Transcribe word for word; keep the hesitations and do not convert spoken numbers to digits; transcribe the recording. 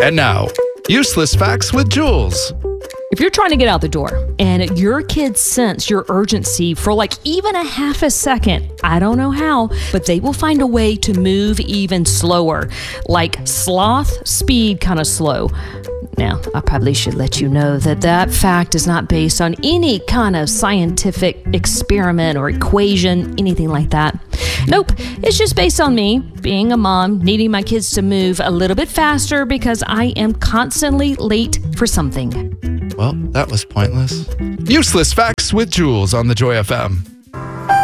And now, Useless Facts with Jules. If you're trying to get out the door and your kids sense your urgency for like even a half a second, I don't know how, but they will find a way to move even slower, like sloth speed kind of slow. Now, I probably should let you know that that fact is not based on any kind of scientific experiment or equation, anything like that. Nope, it's just based on me being a mom, needing my kids to move a little bit faster because I am constantly late for something. Well, that was pointless. Useless Facts with Jules on the Joy F M.